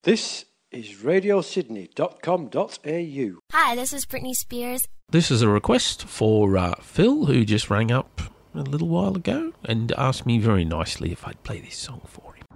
This is radiosydney.com.au. Hi, this is Britney Spears. This is a request for Phil, who just rang up a little while ago and asked me very nicely if I'd play this song for him.